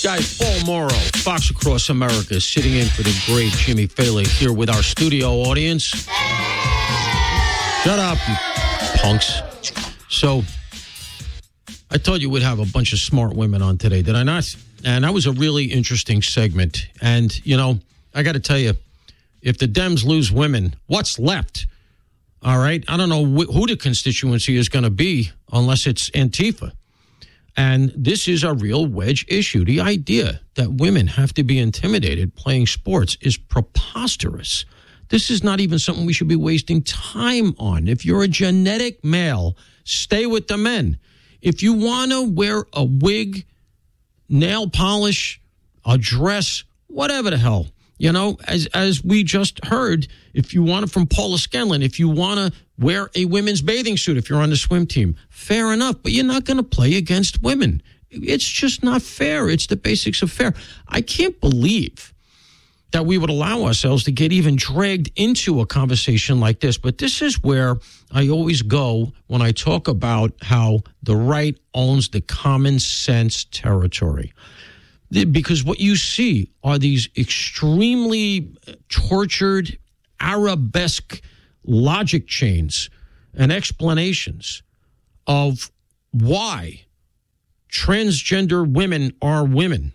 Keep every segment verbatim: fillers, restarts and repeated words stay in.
Guys, Paul Morrow, Fox Across America, sitting in for the great Jimmy Faley here with our studio audience. Shut up, you punks. So, I told you we'd have a bunch of smart women on today, did I not? And that was a really interesting segment. And, you know, I got to tell you, if the Dems lose women, what's left? All right? I don't know wh- who the constituency is going to be unless it's Antifa. And this is a real wedge issue. The idea that women have to be intimidated playing sports is preposterous. This is not even something we should be wasting time on. If you're a genetic male, stay with the men. If you want to wear a wig, nail polish, a dress, whatever the hell, you know, as as we just heard, if you want it from Paula Scanlon, if you want to wear a women's bathing suit, if you're on the swim team, fair enough, but you're not going to play against women. It's just not fair. It's the basics of fair. I can't believe that we would allow ourselves to get even dragged into a conversation like this. But this is where I always go when I talk about how the right owns the common sense territory. Because what you see are these extremely tortured, arabesque logic chains and explanations of why transgender women are women.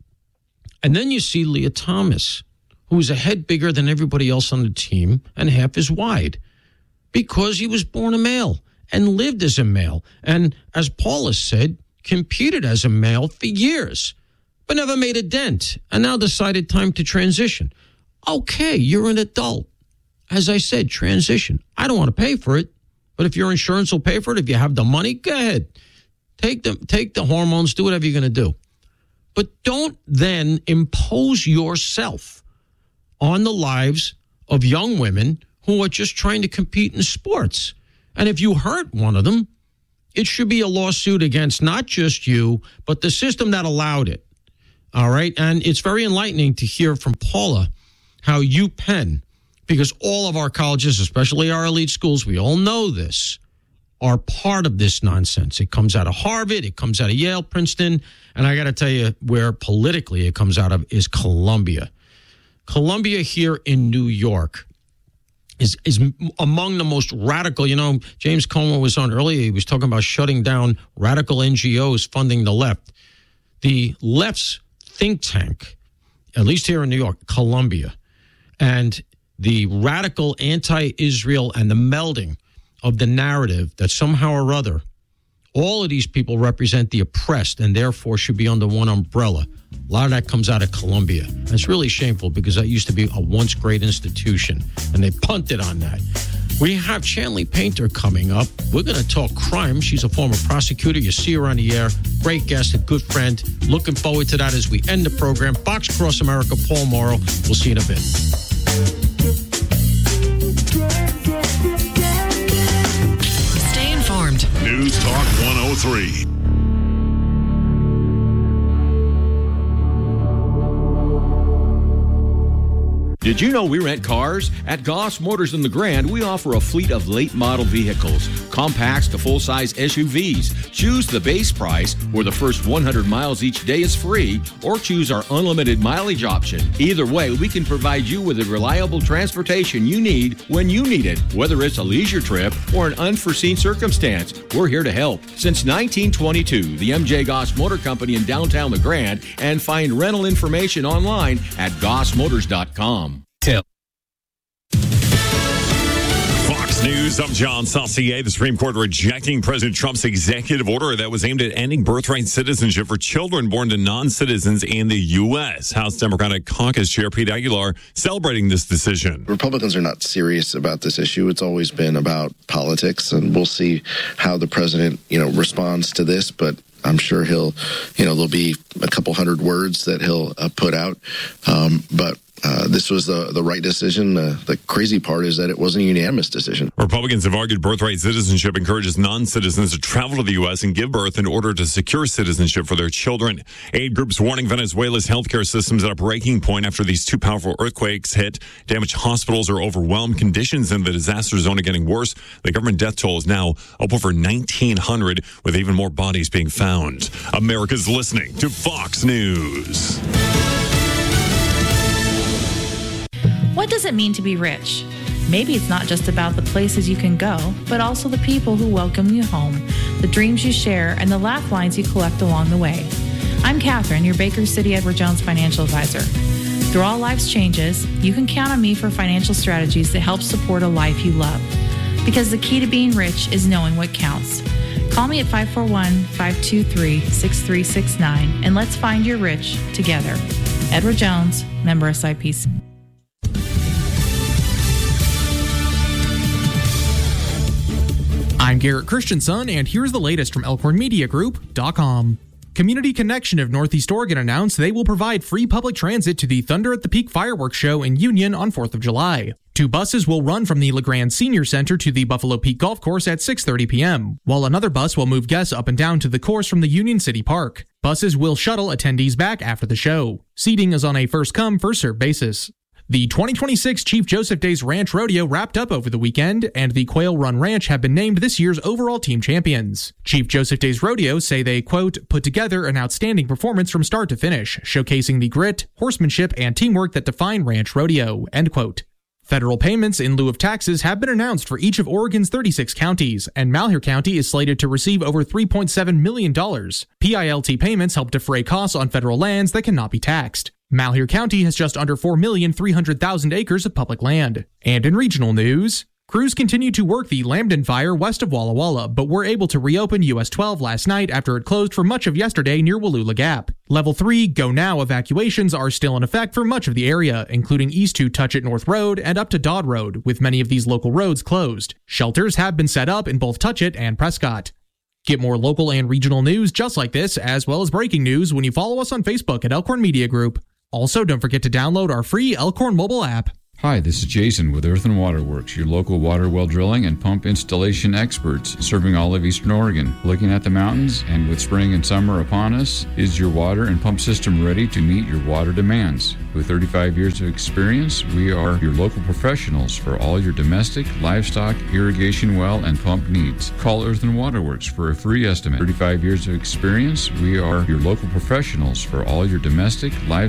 And then you see Leah Thomas, who's a head bigger than everybody else on the team and half as wide because he was born a male and lived as a male. And as Paula said, competed as a male for years, but never made a dent, and now decided time to transition. Okay, you're an adult. As I said, transition. I don't want to pay for it, but if your insurance will pay for it, if you have the money, go ahead. Take the, take the hormones, do whatever you're going to do. But don't then impose yourself on the lives of young women who are just trying to compete in sports. And if you hurt one of them, it should be a lawsuit against not just you, but the system that allowed it. All right. And it's very enlightening to hear from Paula how UPenn, because all of our colleges, especially our elite schools, we all know this, are part of this nonsense. It comes out of Harvard. It comes out of Yale, Princeton. And I got to tell you where politically it comes out of is Columbia. Columbia here in New York is, is among the most radical. You know, James Comer was on earlier. He was talking about shutting down radical N G Os funding the left. The left's think tank, at least here in New York, Columbia, and the radical anti-Israel and the melding of the narrative that somehow or other, all of these people represent the oppressed and therefore should be under one umbrella. A lot of that comes out of Columbia. And it's really shameful because that used to be a once great institution, and they punted on that. We have Chanley Painter coming up. We're going to talk crime. She's a former prosecutor. You see her on the air. Great guest, a good friend. Looking forward to that as we end the program. Fox Across America, Paul Morrow. We'll see you in a bit. Stay informed. News Talk one oh three. Did you know we rent cars? At Goss Motors in the Grand, we offer a fleet of late-model vehicles, compacts to full-size S U Vs. Choose the base price, where the first one hundred miles each day is free, or choose our unlimited mileage option. Either way, we can provide you with the reliable transportation you need when you need it, whether it's a leisure trip or an unforeseen circumstance. We're here to help. Since nineteen twenty-two, the M J Goss Motor Company in downtown the Grand, and find rental information online at goss motors dot com. Fox News, I'm John Saucier. The Supreme Court rejecting President Trump's executive order that was aimed at ending birthright citizenship for children born to non-citizens in the U S. House Democratic Caucus Chair Pete Aguilar celebrating this decision. Republicans are not serious about this issue. It's always been about politics, and we'll see how the president, you know, responds to this, but I'm sure he'll, you know, there'll be a couple hundred words that he'll uh, put out, um, but uh, this was the, the right decision. Uh, the crazy part is that it wasn't a unanimous decision. Republicans have argued birthright citizenship encourages non-citizens to travel to the U S and give birth in order to secure citizenship for their children. Aid groups warning Venezuela's healthcare system is at a breaking point after these two powerful earthquakes hit. Damaged hospitals are overwhelmed. Conditions in the disaster zone are getting worse. The government death toll is now up over nineteen hundred, with even more bodies being found. America's listening to Fox News. What does it mean to be rich? Maybe it's not just about the places you can go, but also the people who welcome you home, the dreams you share, and the laugh lines you collect along the way. I'm Catherine, your Baker City Edward Jones financial advisor. Through all life's changes, you can count on me for financial strategies that help support a life you love. Because the key to being rich is knowing what counts. Call me at five four one, five two three, six three six nine and let's find your rich together. Edward Jones, member S I P C. I'm Garrett Christensen, and here's the latest from Elkhorn Media Group dot com. Community Connection of Northeast Oregon announced they will provide free public transit to the Thunder at the Peak fireworks show in Union on fourth of July. Two buses will run from the LeGrand Senior Center to the Buffalo Peak Golf Course at six thirty p.m., while another bus will move guests up and down to the course from the Union City Park. Buses will shuttle attendees back after the show. Seating is on a first-come, first-served basis. The twenty twenty-six Chief Joseph Days Ranch Rodeo wrapped up over the weekend, and the Quail Run Ranch have been named this year's overall team champions. Chief Joseph Days Rodeo say they, quote, put together an outstanding performance from start to finish, showcasing the grit, horsemanship, and teamwork that define ranch rodeo, end quote. Federal payments in lieu of taxes have been announced for each of Oregon's thirty-six counties, and Malheur County is slated to receive over three point seven million dollars. P I L T payments help defray costs on federal lands that cannot be taxed. Malheur County has just under four million three hundred thousand acres of public land. And in regional news, crews continue to work the Lambton fire west of Walla Walla, but were able to reopen U S twelve last night after it closed for much of yesterday near Wallula Gap. Level three Go Now evacuations are still in effect for much of the area, including east to Touchett North Road and up to Dodd Road, with many of these local roads closed. Shelters have been set up in both Touchett and Prescott. Get more local and regional news just like this, as well as breaking news, when you follow us on Facebook at Elkhorn Media Group. Also, don't forget to download our free Elkhorn mobile app. Hi, this is Jason with Earth and Water Works, your local water well drilling and pump installation experts serving all of Eastern Oregon. Looking at the mountains, and with spring and summer upon us, is your water and pump system ready to meet your water demands? With thirty-five years of experience, we are your local professionals for all your domestic, livestock, irrigation well, and pump needs. Call Earth and Water Works for a free estimate. thirty-five years of experience, we are your local professionals for all your domestic, livestock,